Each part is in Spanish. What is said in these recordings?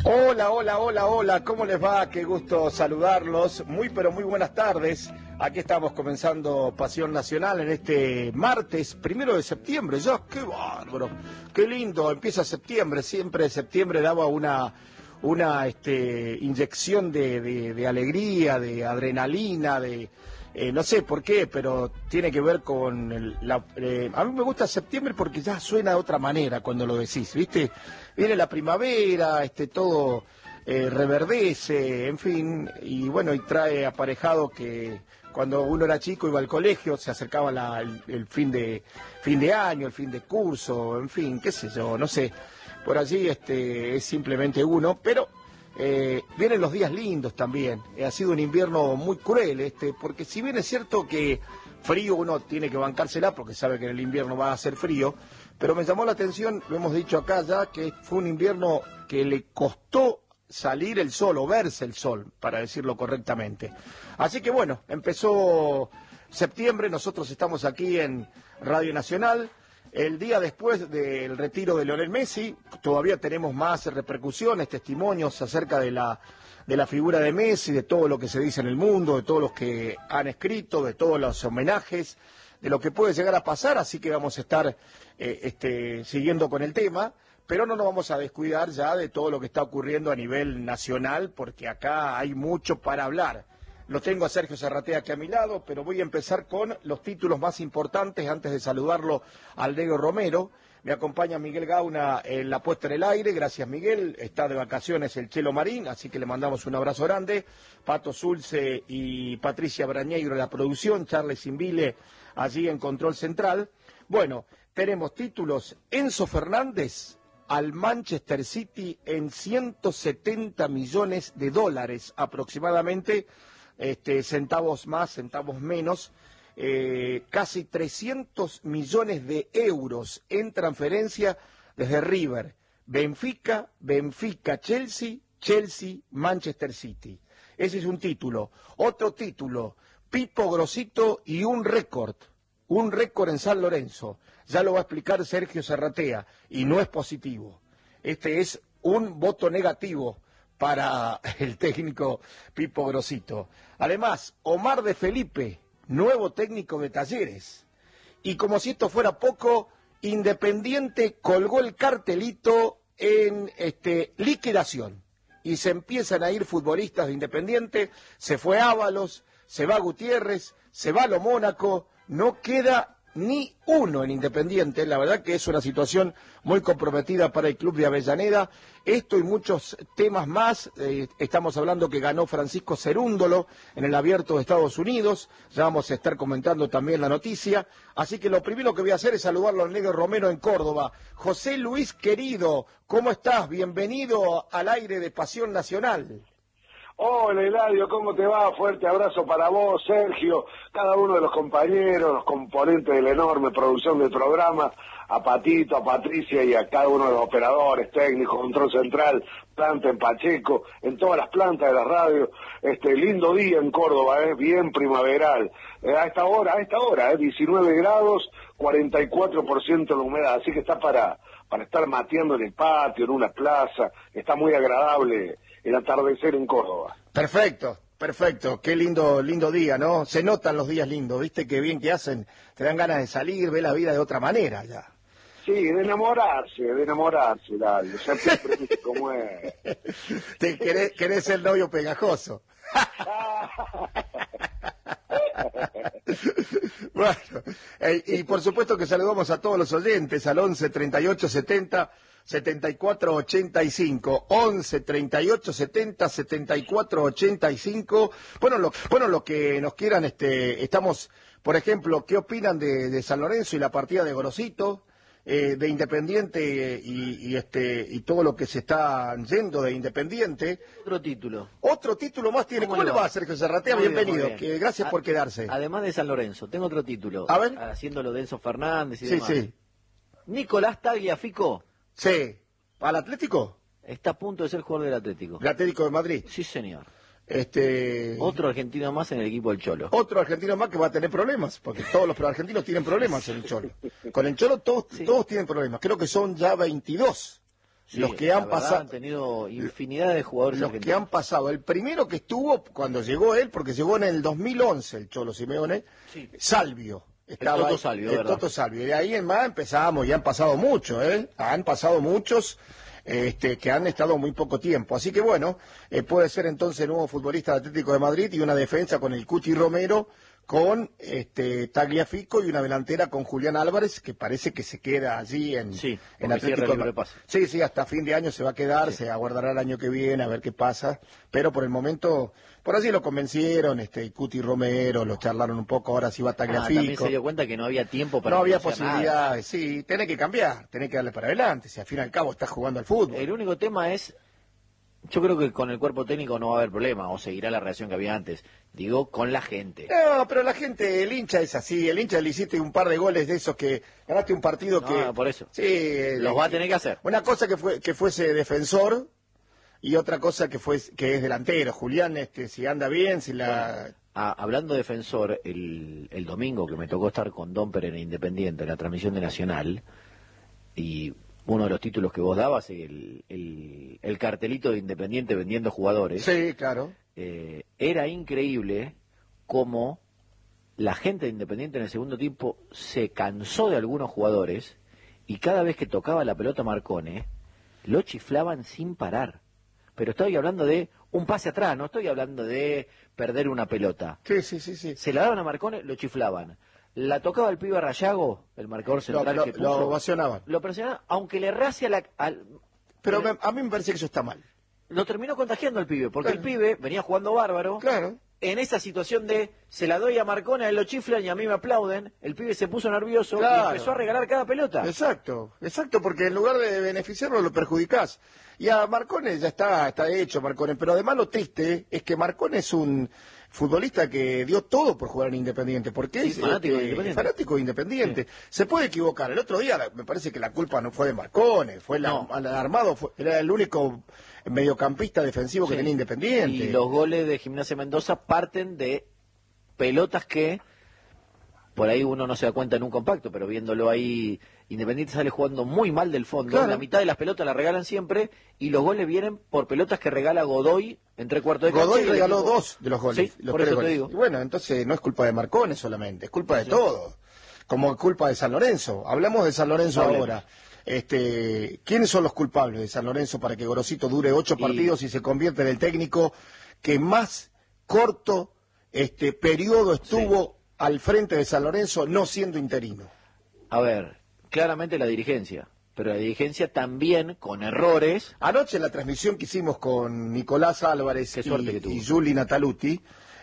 Hola, hola, hola, hola, ¿cómo les va? Qué gusto saludarlos. Muy, pero muy buenas tardes. Aquí estamos comenzando Pasión Nacional en este martes, 1 de septiembre. Ya, qué bárbaro, qué lindo, empieza septiembre. Siempre septiembre daba una inyección de alegría, de adrenalina, no sé por qué, pero tiene que ver con a mí me gusta septiembre porque ya suena de otra manera cuando lo decís, ¿viste? Viene la primavera, todo reverdece, en fin, y bueno, y trae aparejado que cuando uno era chico iba al colegio, se acercaba el fin de año, el fin de curso, en fin, qué sé yo, no sé. Por allí es simplemente uno, pero vienen los días lindos también. Ha sido un invierno muy cruel porque si bien es cierto que frío uno tiene que bancársela porque sabe que en el invierno va a hacer frío, pero me llamó la atención, lo hemos dicho acá ya, que fue un invierno que le costó salir el sol o verse el sol, para decirlo correctamente. Así que bueno, empezó septiembre, nosotros estamos aquí en Radio Nacional. El día después del retiro de Lionel Messi, todavía tenemos más repercusiones, testimonios acerca de la figura de Messi, de todo lo que se dice en el mundo, de todos los que han escrito, de todos los homenajes, de lo que puede llegar a pasar, así que vamos a estar siguiendo con el tema, pero no nos vamos a descuidar ya de todo lo que está ocurriendo a nivel nacional, porque acá hay mucho para hablar. Lo tengo a Sergio Serratea aquí a mi lado, pero voy a empezar con los títulos más importantes antes de saludarlo al Negro Romero. Me acompaña Miguel Gauna en la puesta en el aire. Gracias, Miguel. Está de vacaciones el Chelo Marín, así que le mandamos un abrazo grande. Pato Zulce y Patricia Brañeiro en la producción. Charles Invile allí en Control Central. Bueno, tenemos títulos. Enzo Fernández al Manchester City en 170 millones de dólares aproximadamente. Centavos más, centavos menos, casi 300 millones de euros en transferencia desde River, Benfica, Chelsea, Manchester City. Ese es un título. Otro título, Pipo Grosito y un récord en San Lorenzo. Ya lo va a explicar Sergio Serratea, y no es positivo. Este es un voto negativo para el técnico Pipo Grosito. Además, Omar de Felipe, nuevo técnico de Talleres. Y como si esto fuera poco, Independiente colgó el cartelito en liquidación. Y se empiezan a ir futbolistas de Independiente, se fue Ábalos, se va Gutiérrez, se va Lo Mónaco, no queda ni uno en Independiente. La verdad que es una situación muy comprometida para el club de Avellaneda. Esto y muchos temas más. Estamos hablando que ganó Francisco Cerúndolo en el Abierto de Estados Unidos. Ya vamos a estar comentando también la noticia. Así que lo primero que voy a hacer es saludarlo al Negro Romero en Córdoba. José Luis querido, ¿cómo estás? Bienvenido al aire de Pasión Nacional. Hola Eladio, ¿cómo te va? Fuerte abrazo para vos, Sergio, cada uno de los compañeros, los componentes de la enorme producción del programa, a Patito, a Patricia y a cada uno de los operadores, técnicos, control central, planta en Pacheco, en todas las plantas de la radio. Lindo día en Córdoba, bien primaveral. A esta hora, 19 grados, 44% de la humedad, así que está para estar mateando en el patio, en una plaza, está muy agradable el atardecer en Córdoba. Perfecto, qué lindo día, ¿no? Se notan los días lindos, ¿viste? Qué bien que hacen, te dan ganas de salir, ver la vida de otra manera ya. Sí, de enamorarse, Dario, siempre viste cómo es. Querés ser novio pegajoso. Bueno, y por supuesto que saludamos a todos los oyentes al 11 38 70 74 85, 11 38 70 74 85. Bueno, lo que nos quieran, estamos, por ejemplo, ¿qué opinan de San Lorenzo y la partida de Grosito? De Independiente y todo lo que se está yendo de Independiente. Otro título más tiene. ¿Cómo le va, Sergio Serratea? Bienvenido. Gracias por quedarse. Además de San Lorenzo, tengo otro título. A ver. Haciéndolo de Enzo Fernández y demás. Sí. Nicolás Tagliafico. Sí. ¿Al Atlético? Está a punto de ser jugador del Atlético. ¿El Atlético de Madrid? Sí, señor. Otro argentino más en el equipo del Cholo. Otro argentino más que va a tener problemas, porque todos los argentinos tienen problemas en el Cholo. Con el Cholo todos tienen problemas. Creo que son ya 22 Sí, los que han la verdad, pasado... han tenido infinidad de jugadores Los que argentinos. han pasado. El primero que estuvo cuando llegó él, porque llegó en el 2011 el Cholo Simeone, Sí. Salvio. Toto ahí, Salvio, el ¿verdad? Toto Salvio. Y de ahí en más empezamos y han pasado muchos, ¿eh? Han pasado muchos que han estado muy poco tiempo. Así que bueno, puede ser entonces el nuevo futbolista del Atlético de Madrid y una defensa con el Cuti Romero, con Tagliafico y una delantera con Julián Álvarez, que parece que se queda allí en porque Atlético cierra de libre Madrid. pase. Sí, sí, hasta fin de año se va a quedar, Sí. se aguardará el año que viene a ver qué pasa, pero por el momento, por así lo convencieron, Cuti Romero, lo charlaron un poco, ahora sí va También Tagliafico. se dio cuenta que no había tiempo para No había negociar nada. posibilidades, sí, tenés que cambiar, tenés que darle para adelante, si al fin y al cabo estás jugando al fútbol. El único tema es, yo creo que con el cuerpo técnico no va a haber problema, o seguirá la reacción que había antes. Digo, con la gente. No, pero la gente, el hincha es así, el hincha le hiciste un par de goles de esos que ganaste un partido No, que... por eso. Sí, Los va a tener que hacer. Una cosa que fuese defensor y otra cosa que es delantero. Julián, si anda bien, si la... Hablando de defensor, el domingo que me tocó estar con Domper en Independiente, en la transmisión de Nacional, y uno de los títulos que vos dabas, el cartelito de Independiente vendiendo jugadores, Sí, claro. era increíble cómo la gente de Independiente en el segundo tiempo se cansó de algunos jugadores y cada vez que tocaba la pelota Marcone, lo chiflaban sin parar. Pero estoy hablando de un pase atrás, no estoy hablando de perder una pelota. Sí, sí, sí, sí. Se la daban a Marcone, lo chiflaban. La tocaba el pibe Rayago, el marcador central que puso. Lo ovacionaban. Lo presionaban, aunque le errase Pero a mí me parece que eso está mal. lo terminó contagiando al pibe, porque Claro. el pibe venía jugando bárbaro. Claro. En esa situación de se la doy a Marcone, a él lo chiflan y a mí me aplauden, el pibe se puso nervioso Claro. y empezó a regalar cada pelota. Exacto, porque en lugar de beneficiarlo lo perjudicás. Y a Marcone ya está hecho Marcone, pero además lo triste es que Marcone es un futbolista que dio todo por jugar en Independiente, porque Sí, es fanático de Independiente. fanático de Independiente. Se puede equivocar. El otro día me parece que la culpa no fue de Marcone, fue No. al armado, era el único mediocampista defensivo que Sí. tenía Independiente. Y los goles de Gimnasia Mendoza parten de pelotas que por ahí uno no se da cuenta en un compacto, pero viéndolo ahí, Independiente sale jugando muy mal del fondo. Claro. La mitad de las pelotas la regalan siempre y los goles vienen por pelotas que regala Godoy en 3/4 de cancha. Godoy y el regaló equipo- 2 de los goles. Sí, los por 3 eso te goles. digo. Y bueno, entonces no es culpa de Marcone solamente, es culpa de todo. Como es culpa de San Lorenzo. Hablamos de San Lorenzo Hablemos. ahora. ¿Quiénes son los culpables de San Lorenzo para que Gorosito dure 8 partidos y se convierta en el técnico que más corto periodo estuvo al frente de San Lorenzo no siendo interino? A ver, claramente la dirigencia, pero la dirigencia también con errores. Anoche en la transmisión que hicimos con Nicolás Álvarez Qué suerte que tuvo. y Juli Nataluti,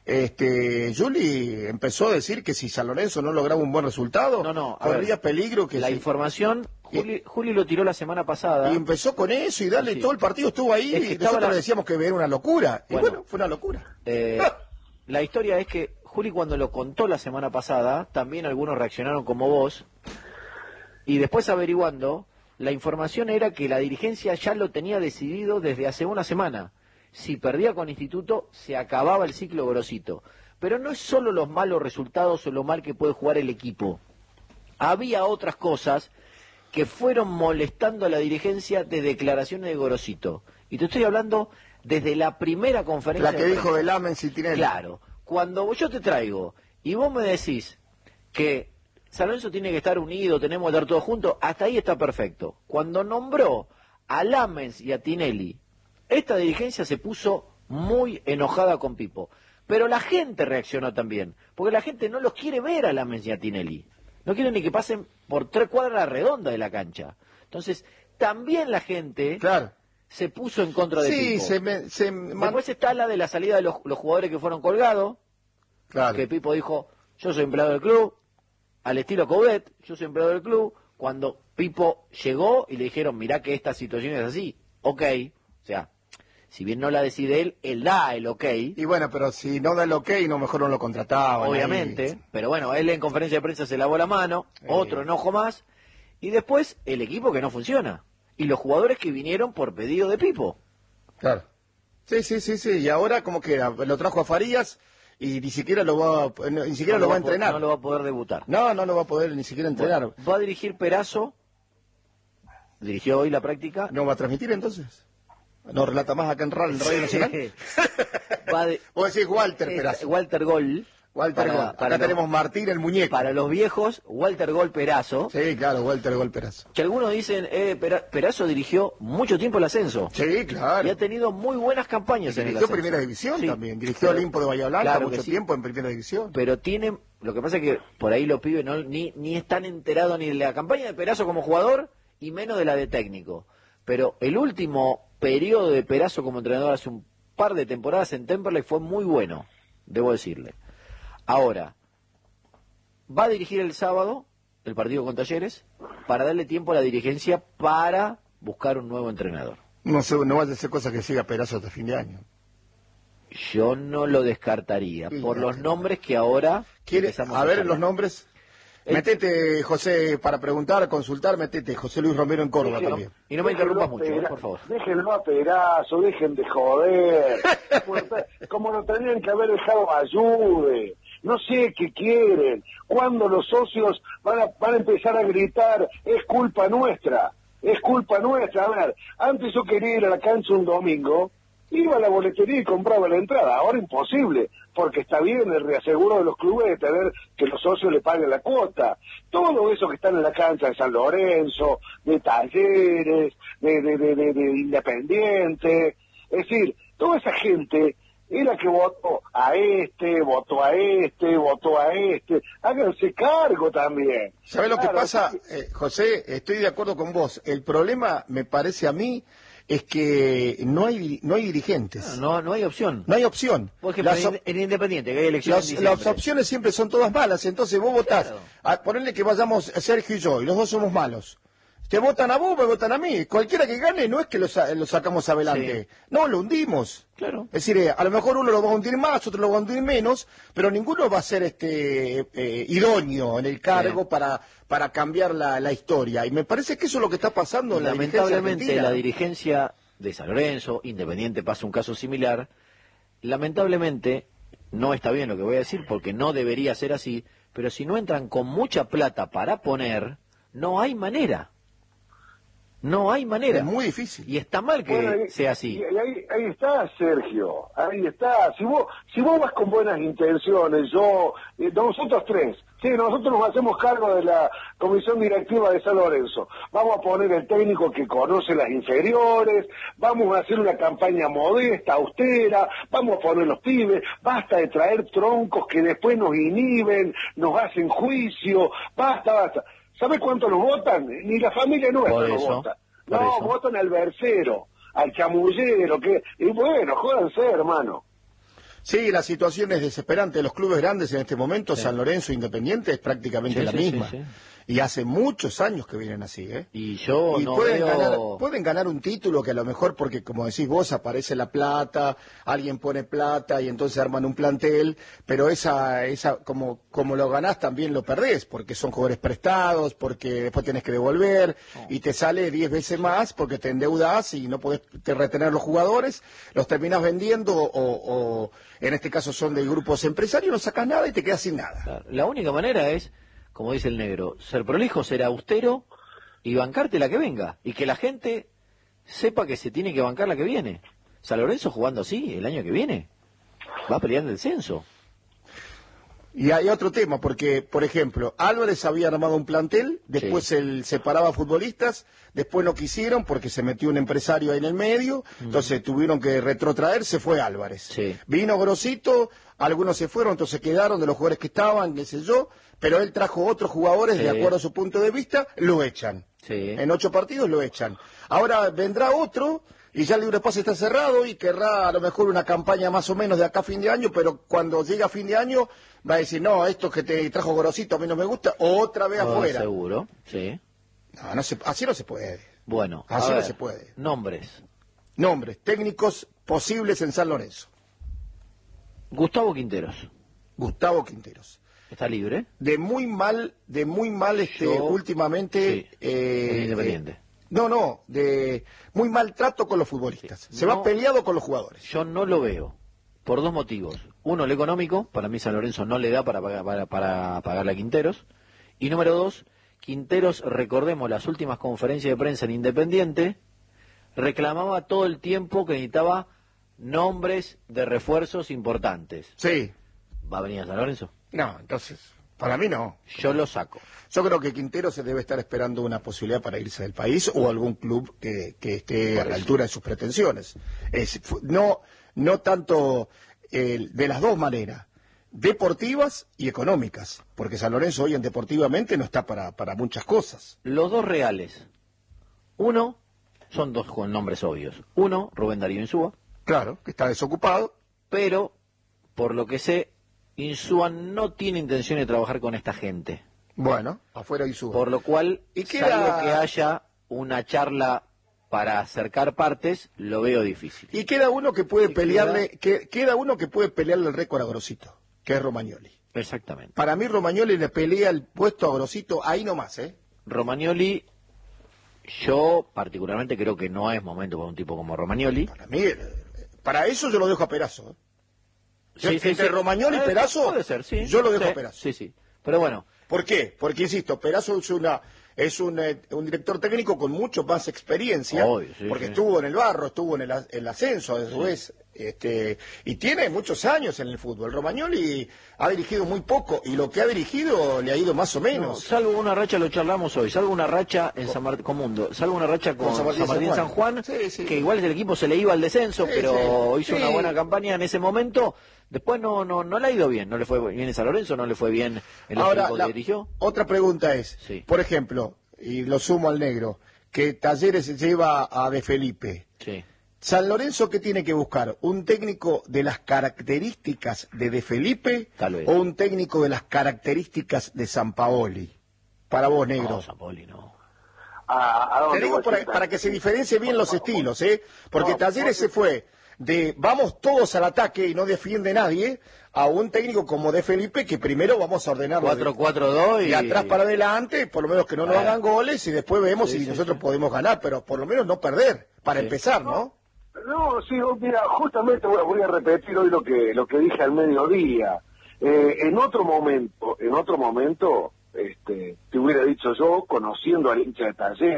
Juli empezó a decir que si San Lorenzo no lograba un buen resultado, No, a corría ver, peligro que la se- información, Juli lo tiró la semana pasada. y empezó con eso y dale, Sí. todo el partido estuvo ahí Es que y estaba nosotros la- decíamos que era una locura. Y Bueno. bueno, fue una locura. La historia es que Juli cuando lo contó la semana pasada, también algunos reaccionaron como vos, y después averiguando, la información era que la dirigencia ya lo tenía decidido desde hace una semana. Si perdía con Instituto, se acababa el ciclo Gorosito. Pero no es solo los malos resultados o lo mal que puede jugar el equipo. Había otras cosas que fueron molestando a la dirigencia de declaraciones de Gorosito. Y te estoy hablando desde la primera conferencia La que de dijo prensa. Velamen Citinelli. Claro, cuando yo te traigo y vos me decís que San Lorenzo tiene que estar unido, tenemos que estar todos juntos, hasta ahí está perfecto. Cuando nombró a Lamens y a Tinelli, esta dirigencia se puso muy enojada con Pipo. Pero la gente reaccionó también, porque la gente no los quiere ver a Lamens y a Tinelli. No quieren ni que pasen por 3 cuadras redondas de la cancha. Entonces, también la gente Claro. se puso en contra de Sí, Pipo. Después está la de la salida de los jugadores que fueron colgados, claro. que Pipo dijo, yo soy empleado del club, al estilo Coudet, yo soy empleado del club, cuando Pipo llegó y le dijeron, mirá que esta situación es así, ok, o sea, si bien no la decide él da el ok, Y bueno, pero si no da el ok, no mejor no lo contrataban. obviamente, ahí. pero bueno, él en conferencia de prensa se lavó la mano, otro enojo más, y después el equipo que no funciona, y los jugadores que vinieron por pedido de Pipo. Claro. Sí. Y ahora, ¿cómo queda? Lo trajo a Farías y ni siquiera lo va a entrenar. No lo va a poder debutar. No lo va a poder ni siquiera entrenar. Bueno, va a dirigir Perazo dirigió hoy la práctica. ¿No va a transmitir entonces? ¿No relata más acá en Radio Nacional? Vos decís Walter Perazo. Walter Gol. Walter Gol. Acá tenemos Martín el muñeco. Para los viejos, Walter Gol Perazo. Sí, claro, Walter Gol Perazo. Que algunos dicen, Perazo dirigió mucho tiempo el ascenso. Sí, claro. Y ha tenido muy buenas campañas en el ascenso. Dirigió ascenso. Primera División Sí. también. Dirigió Olimpo de Bahía Blanca mucho sí. tiempo en Primera División. Pero tiene, lo que pasa es que por ahí los pibes ni están enterados ni de la campaña de Perazo como jugador y menos de la de técnico. Pero el último periodo de Perazo como entrenador hace un par de temporadas en Temperley fue muy bueno, debo decirle. Ahora, va a dirigir el sábado el partido con Talleres para darle tiempo a la dirigencia para buscar un nuevo entrenador. No sé, no vaya a ser cosa que siga Perazo hasta fin de año. Yo no lo descartaría por los nombres que ahora empezamos a ver los nombres. Metete, José, para preguntar, consultar, metete, José Luis Romero en Córdoba también. Y no me interrumpas mucho, por favor. Déjenlo a Perazo, dejen de joder. Como lo tenían que haber dejado ayude. No sé qué quieren. Cuando los socios van a empezar a gritar, es culpa nuestra. Es culpa nuestra. A ver, antes yo quería ir a la cancha un domingo, iba a la boletería y compraba la entrada. Ahora imposible, porque está bien el reaseguro de los clubes de tener que los socios le paguen la cuota. Todo eso que están en la cancha de San Lorenzo, de Talleres, de Independiente, es decir, toda esa gente es la que votó a este, votó a este, votó a este. Háganse cargo también. ¿Sabes lo que pasa, José? Estoy de acuerdo con vos. El problema, me parece a mí, es que no hay dirigentes. No hay opción. No hay opción. Por ejemplo, en Independiente, que hay elecciones. Las opciones siempre son todas malas, entonces vos votás. Claro. A ponerle que vayamos Sergio y yo, y los dos somos malos. Te votan a vos, me votan a mí. Cualquiera que gane no es que lo sacamos adelante. Sí. No, lo hundimos. Claro. Es decir, a lo mejor uno lo va a hundir más, otro lo va a hundir menos, pero ninguno va a ser idóneo en el cargo para cambiar la historia. Y me parece que eso es lo que está pasando en la dirigencia argentina. Lamentablemente, la dirigencia de San Lorenzo, Independiente, pasa un caso similar. Lamentablemente, no está bien lo que voy a decir, porque no debería ser así, pero si no entran con mucha plata para poner, no hay manera. No hay manera. Es muy difícil. Y está mal que sea así. Y ahí está, Sergio. Ahí está. Si vos vas con buenas intenciones, nosotros tres, sí, nosotros nos hacemos cargo de la comisión directiva de San Lorenzo. Vamos a poner el técnico que conoce las inferiores, vamos a hacer una campaña modesta, austera, vamos a poner los pibes, basta de traer troncos que después nos inhiben, nos hacen juicio, basta. ¿Sabe cuánto nos votan? Ni la familia nuestra nos vota. No, votan al versero, al chamullero, y bueno, jódanse, hermano. Sí, la situación es desesperante de los clubes grandes en este momento, sí. San Lorenzo, Independiente, es prácticamente la misma. Sí. Y hace muchos años que vienen así, ¿eh? Y yo y no pueden ganar un título que a lo mejor, porque como decís vos, aparece la plata, alguien pone plata y entonces arman un plantel, pero esa como lo ganás también lo perdés, porque son jugadores prestados, porque después tenés que devolver, y te sale 10 veces más porque te endeudás y no podés retener los jugadores, los terminás vendiendo o en este caso son de grupos empresarios, no sacás nada y te quedas sin nada. La única manera es, como dice el negro, ser prolijo, ser austero y bancarte la que venga. Y que la gente sepa que se tiene que bancar la que viene. San Lorenzo jugando así el año que viene va a pelear el censo. Y hay otro tema, porque, por ejemplo, Álvarez había armado un plantel, después él separaba futbolistas, después no quisieron porque se metió un empresario ahí en el medio, entonces tuvieron que retrotraer, se fue Álvarez. Sí. Vino Grosito, algunos se fueron, entonces quedaron de los jugadores que estaban, qué sé yo, pero él trajo otros jugadores, de acuerdo a su punto de vista, lo echan. Sí. En 8 partidos lo echan. Ahora vendrá otro, y ya el libre pase está cerrado, y querrá a lo mejor una campaña más o menos de acá a fin de año, pero cuando llega a fin de año va a decir, no, esto que te trajo Grosito a mí no me gusta, otra vez afuera. Seguro, sí. No, así no se puede. Bueno, así no se puede. Nombres, técnicos posibles en San Lorenzo. Gustavo Quinteros. ¿Está libre? De muy mal últimamente. Sí, Independiente. De muy mal trato con los futbolistas. Se va peleado con los jugadores. Yo no lo veo, por 2 motivos. Uno, el económico, para mí San Lorenzo no le da para pagarle a Quinteros. Y número 2, Quinteros, recordemos las últimas conferencias de prensa en Independiente, reclamaba todo el tiempo que necesitaba nombres de refuerzos importantes. Sí. ¿Va a venir a San Lorenzo? No, entonces, para mí no. Yo lo saco. Yo creo que Quintero se debe estar esperando una posibilidad para irse del país o algún club que esté a la altura de sus pretensiones. No tanto de las dos maneras, deportivas y económicas, porque San Lorenzo hoy en deportivamente no está para muchas cosas. Los dos reales. Uno, son dos con nombres obvios. Uno, Rubén Darío Insúa. Claro, que está desocupado. Pero, por lo que sé, Insúa no tiene intención de trabajar con esta gente. Bueno, afuera Insúa. Por lo cual, salvo que haya una charla para acercar partes, lo veo difícil. Y queda uno que puede queda uno que puede pelearle el récord a Grosito, que es Romagnoli. Exactamente. Para mí Romagnoli le pelea el puesto a Grosito ahí nomás, Romagnoli, yo particularmente creo que no es momento para un tipo como Romagnoli. Para mí, para eso yo lo dejo a Perazo. Entre Romagnoli y Perazo, puede ser, sí, yo lo dejo a Perazo. Sí. Pero bueno. ¿Por qué? Porque, insisto, Perazo es un director técnico con mucho más experiencia, porque estuvo en el barro, estuvo en el ascenso, a su vez, y tiene muchos años en el fútbol. Romagnoli ha dirigido muy poco, y lo que ha dirigido le ha ido más o menos. No, salvo una racha, lo charlamos hoy, salvo una racha en San Martín, salvo una racha con San Martín San Juan, que igual el equipo se le iba al descenso, pero hizo una buena campaña en ese momento. Después no le ha ido bien, no le fue bien en San Lorenzo, no le fue bien en los equipos que dirigió. Otra pregunta es, por ejemplo, y lo sumo al negro, que Talleres se lleva a De Felipe. Sí. San Lorenzo, ¿qué tiene que buscar? ¿Un técnico de las características de Felipe o un técnico de las características de Sampaoli? Para vos, negro. No, Sampaoli no. Te digo para que se diferencie bien los estilos, porque Talleres se fue de vamos todos al ataque y no defiende nadie, a un técnico como De Felipe que primero vamos a ordenarlo 4-4-2 y atrás para adelante, por lo menos que no nos hagan goles y después vemos si nosotros podemos ganar, pero por lo menos no perder, para empezar, ¿no? No, sí, mira, justamente voy a repetir hoy lo que dije al mediodía. En otro momento, te hubiera dicho yo, conociendo al hincha de Talleres,